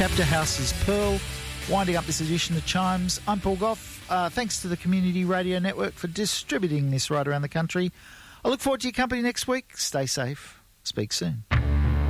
Chapter House's Pearl, winding up this edition of Chimes. I'm Paul Goff. Thanks to the Community Radio Network for distributing this right around the country. I look forward to your company next week. Stay safe. Speak soon.